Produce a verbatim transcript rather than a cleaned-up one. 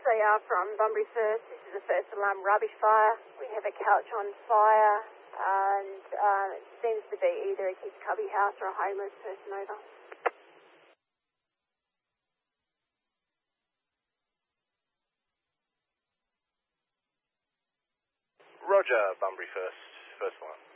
They are from Bunbury First. This is a first alarm rubbish fire. We have a couch on fire, and um, it seems to be either a kid's cubby house or a homeless person over. Roger, Bunbury First, first one.